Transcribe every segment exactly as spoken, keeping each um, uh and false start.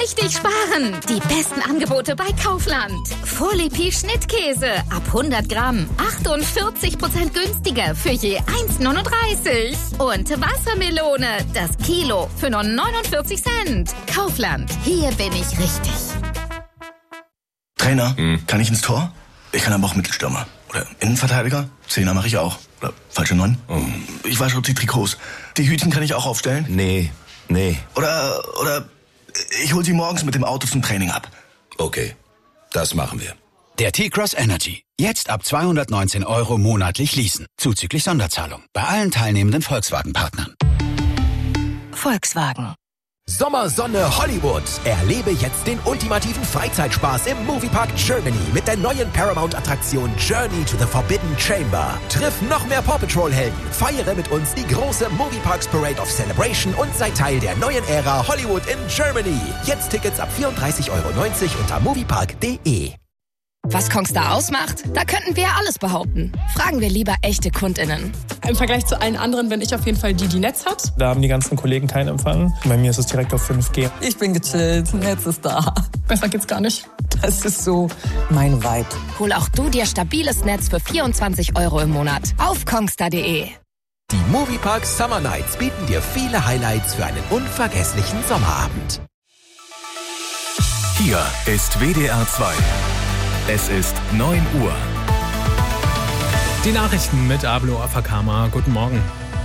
richtig sparen. Die besten Angebote bei Kaufland. Vorlepi Schnittkäse ab hundert Gramm. achtundvierzig Prozent günstiger für je eins neununddreißig. Und Wassermelone, das Kilo für nur neunundvierzig Cent. Kaufland, hier bin ich richtig. Trainer, hm. kann ich ins Tor? Ich kann aber auch Mittelstürmer. Oder Innenverteidiger? Zehner mache ich auch. Oder falsche Neun? Oh. Ich wasche die Trikots. Die Hütchen kann ich auch aufstellen? Nee, nee. Oder, oder ich hol sie morgens mit dem Auto zum Training ab. Okay, das machen wir. Der T-Cross Energy. Jetzt ab zweihundertneunzehn Euro monatlich leasen. Zuzüglich Sonderzahlung. Bei allen teilnehmenden Volkswagen-Partnern. Volkswagen. Sommersonne Hollywood. Erlebe jetzt den ultimativen Freizeitspaß im Moviepark Germany mit der neuen Paramount-Attraktion Journey to the Forbidden Chamber. Triff noch mehr Paw Patrol-Helden. Feiere mit uns die große Movieparks Parade of Celebration und sei Teil der neuen Ära Hollywood in Germany. Jetzt Tickets ab vierunddreißig Euro neunzig unter moviepark punkt de. Was Kongstar ausmacht? Da könnten wir ja alles behaupten. Fragen wir lieber echte KundInnen. Im Vergleich zu allen anderen bin ich auf jeden Fall die, die Netz hat. Da haben die ganzen Kollegen keinen Empfang. Bei mir ist es direkt auf fünf G. Ich bin gechillt, Netz ist da. Besser geht's gar nicht. Das ist so mein Vibe. Hol auch du dir stabiles Netz für vierundzwanzig Euro im Monat auf kongstar punkt de. Die Moviepark Summer Nights bieten dir viele Highlights für einen unvergesslichen Sommerabend. Hier ist W D R zwei. Es ist neun Uhr. Die Nachrichten mit Ablo Afakama. Guten Morgen.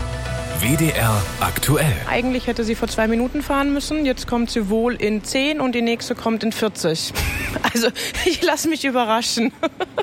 W D R aktuell. Eigentlich hätte sie vor zwei Minuten fahren müssen. Jetzt kommt sie wohl in zehn und die nächste kommt in vierzig. Also, ich lasse mich überraschen.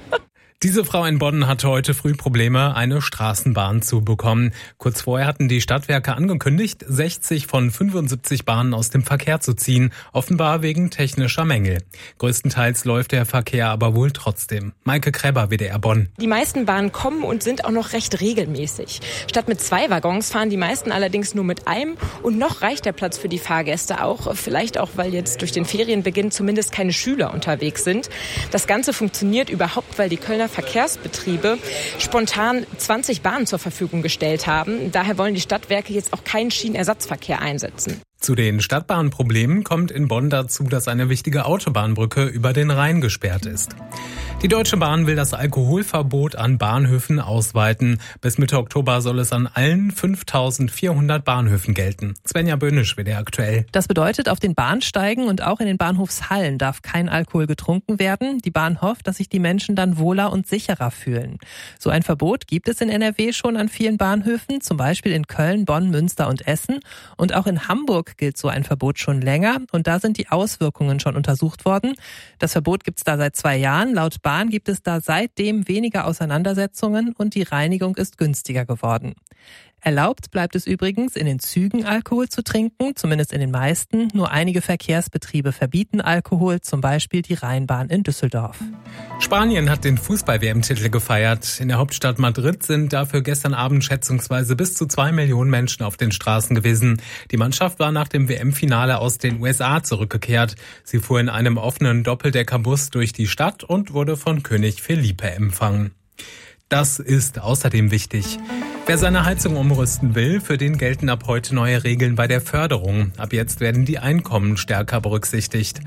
Diese Frau in Bonn hatte heute früh Probleme, eine Straßenbahn zu bekommen. Kurz vorher hatten die Stadtwerke angekündigt, sechzig von fünfundsiebzig Bahnen aus dem Verkehr zu ziehen, offenbar wegen technischer Mängel. Größtenteils läuft der Verkehr aber wohl trotzdem. Maike Kräber, W D R Bonn. Die meisten Bahnen kommen und sind auch noch recht regelmäßig. Statt mit zwei Waggons fahren die meisten allerdings nur mit einem und noch reicht der Platz für die Fahrgäste auch. Vielleicht auch, weil jetzt durch den Ferienbeginn zumindest keine Schüler unterwegs sind. Das Ganze funktioniert überhaupt, weil die Kölner Verkehrsbetriebe spontan zwanzig Bahnen zur Verfügung gestellt haben. Daher wollen die Stadtwerke jetzt auch keinen Schienenersatzverkehr einsetzen. Zu den Stadtbahnproblemen kommt in Bonn dazu, dass eine wichtige Autobahnbrücke über den Rhein gesperrt ist. Die Deutsche Bahn will das Alkoholverbot an Bahnhöfen ausweiten. Bis Mitte Oktober soll es an allen fünftausendvierhundert Bahnhöfen gelten. Svenja Böhnisch, W D R aktuell. Das bedeutet, auf den Bahnsteigen und auch in den Bahnhofshallen darf kein Alkohol getrunken werden. Die Bahn hofft, dass sich die Menschen dann wohler und sicherer fühlen. So ein Verbot gibt es in N R W schon an vielen Bahnhöfen, zum Beispiel in Köln, Bonn, Münster und Essen. Und auch in Hamburg gilt so ein Verbot schon länger und da sind die Auswirkungen schon untersucht worden. Das Verbot gibt es da seit zwei Jahren. Laut Bahn gibt es da seitdem weniger Auseinandersetzungen und die Reinigung ist günstiger geworden. Erlaubt bleibt es übrigens, in den Zügen Alkohol zu trinken, zumindest in den meisten. Nur einige Verkehrsbetriebe verbieten Alkohol, zum Beispiel die Rheinbahn in Düsseldorf. Spanien hat den Fußball-W M-Titel gefeiert. In der Hauptstadt Madrid sind dafür gestern Abend schätzungsweise bis zu zwei Millionen Menschen auf den Straßen gewesen. Die Mannschaft war nach dem W M-Finale aus den U S A zurückgekehrt. Sie fuhr in einem offenen Doppeldeckerbus durch die Stadt und wurde von König Felipe empfangen. Das ist außerdem wichtig. Wer seine Heizung umrüsten will, für den gelten ab heute neue Regeln bei der Förderung. Ab jetzt werden die Einkommen stärker berücksichtigt.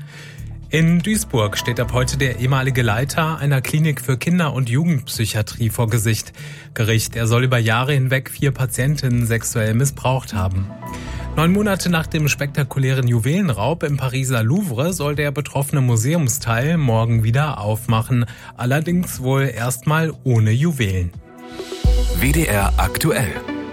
In Duisburg steht ab heute der ehemalige Leiter einer Klinik für Kinder- und Jugendpsychiatrie vor Gesicht. Gericht, er soll über Jahre hinweg vier Patientinnen sexuell missbraucht haben. Neun Monate nach dem spektakulären Juwelenraub im Pariser Louvre soll der betroffene Museumsteil morgen wieder aufmachen. Allerdings wohl erstmal ohne Juwelen. W D R aktuell.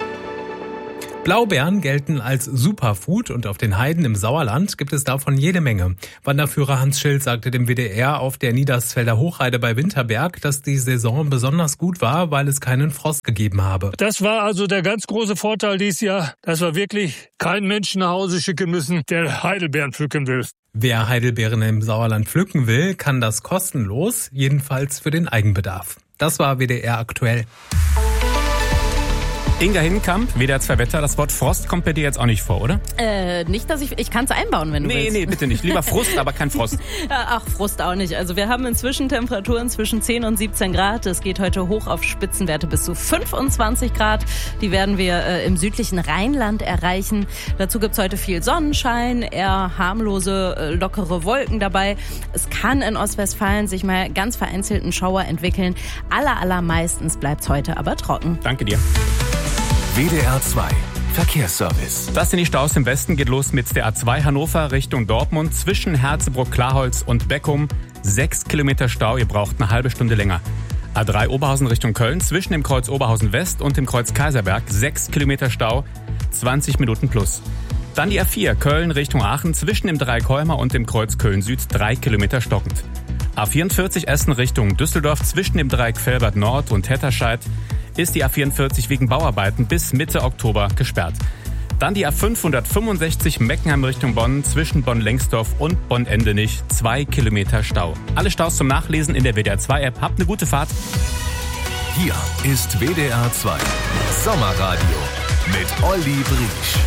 Blaubeeren gelten als Superfood und auf den Heiden im Sauerland gibt es davon jede Menge. Wanderführer Hans Schild sagte dem W D R auf der Niedersfelder Hochheide bei Winterberg, dass die Saison besonders gut war, weil es keinen Frost gegeben habe. Das war also der ganz große Vorteil dieses Jahr, dass wir wirklich keinen Menschen nach Hause schicken müssen, der Heidelbeeren pflücken will. Wer Heidelbeeren im Sauerland pflücken will, kann das kostenlos, jedenfalls für den Eigenbedarf. Das war W D R aktuell. Inga Hinkamp, W D R zwei Wetter. Das Wort Frost kommt bei dir jetzt auch nicht vor, oder? Äh, nicht, dass ich... Ich kann es einbauen, wenn du nee, willst. Nee, nee, bitte nicht. Lieber Frust, aber kein Frost. Ach, Frust auch nicht. Also wir haben inzwischen Temperaturen zwischen zehn und siebzehn Grad. Es geht heute hoch auf Spitzenwerte bis zu fünfundzwanzig Grad. Die werden wir äh, im südlichen Rheinland erreichen. Dazu gibt's heute viel Sonnenschein, eher harmlose, äh, lockere Wolken dabei. Es kann in Ostwestfalen sich mal ganz vereinzelten Schauer entwickeln. Aller, allermeistens bleibt's heute aber trocken. Danke dir. W D R zwei Verkehrsservice. Das sind die Staus im Westen. Geht los mit der A zwei Hannover Richtung Dortmund zwischen Herzebruck-Klarholz und Beckum. Sechs Kilometer Stau, ihr braucht eine halbe Stunde länger. A drei Oberhausen Richtung Köln zwischen dem Kreuz Oberhausen West und dem Kreuz Kaiserberg. Sechs Kilometer Stau, zwanzig Minuten plus. Dann die A vier Köln Richtung Aachen zwischen dem Dreieck Holmer und dem Kreuz Köln Süd. Drei Kilometer stockend. A vierundvierzig Essen Richtung Düsseldorf zwischen dem Dreieck Velbert Nord und Hetterscheid ist die A vierundvierzig wegen Bauarbeiten bis Mitte Oktober gesperrt. Dann die A fünfhundertfünfundsechzig Meckenheim Richtung Bonn zwischen Bonn-Lengsdorf und Bonn-Endenich. Zwei Kilometer Stau. Alle Staus zum Nachlesen in der W D R zwei App. Habt eine gute Fahrt. Hier ist W D R zwei Sommerradio mit Olli Briesch.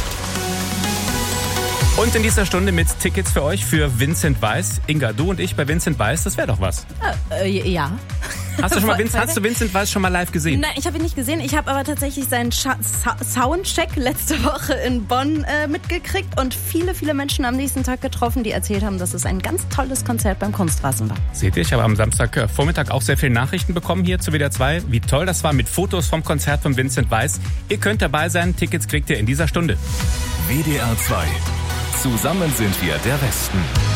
Und in dieser Stunde mit Tickets für euch für Vincent Weiss. Inga, du und ich bei Vincent Weiss, das wäre doch was. Äh, äh, ja. Hast du schon mal Vincent, hast du Vincent Weiss schon mal live gesehen? Nein, ich habe ihn nicht gesehen. Ich habe aber tatsächlich seinen Scha- Sa- Soundcheck letzte Woche in Bonn äh, mitgekriegt und viele, viele Menschen am nächsten Tag getroffen, die erzählt haben, dass es ein ganz tolles Konzert beim Kunstrasen war. Seht ihr, ich habe am Samstagvormittag auch sehr viele Nachrichten bekommen hier zu W D R zwei. Wie toll das war mit Fotos vom Konzert von Vincent Weiss. Ihr könnt dabei sein, Tickets kriegt ihr in dieser Stunde. W D R zwei. Zusammen sind wir der Westen.